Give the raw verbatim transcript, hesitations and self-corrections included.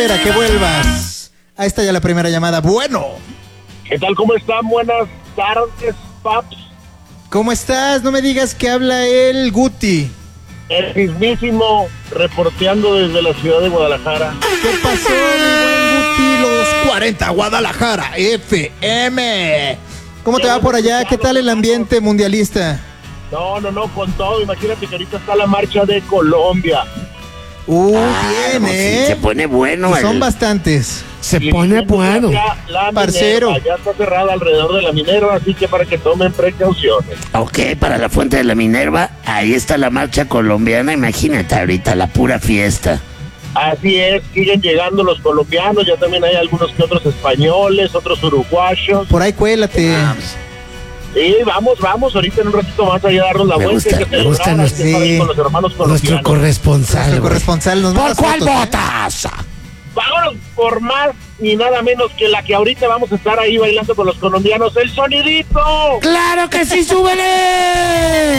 espera que vuelvas. Ahí está ya la primera llamada. Bueno. ¿Qué tal? ¿Cómo están? Buenas tardes, paps. ¿Cómo estás? No me digas que habla el Guti. El mismísimo reporteando desde la ciudad de Guadalajara. ¿Qué pasó, mi buen Guti? Los cuarenta, Guadalajara, F M. ¿Cómo te va por allá? ¿Qué tal el ambiente mundialista? No, no, no, con todo. Imagínate que ahorita está la marcha de Colombia. Uh, Ah, bien, no, sí, ¿eh? se pone bueno. Y son el- bastantes. Se Y pone diciendo bueno. que acá la Parcero. Minerva ya está cerrada alrededor de la Minerva, así que para que tomen precauciones. Ok, para la Fuente de la Minerva, ahí está la marcha colombiana. Imagínate ahorita, la pura fiesta. Así es, siguen llegando los colombianos, ya también hay algunos que otros españoles, otros uruguayos. Por ahí cuélate. Ah, pues, Sí, vamos, vamos, ahorita en un ratito más allá a darnos la Me vuelta. gusta, hay que me gusta celebrar, hay que nuestro- estar ahí sí. con los hermanos nuestro colombianos. corresponsal. Nuestro güey. corresponsal nos ¿Por manda cuál fotos, ¿eh? votas? Vámonos por más ni nada menos que la que ahorita vamos a estar ahí bailando con los colombianos, el sonidito. ¡Claro que sí, súbele!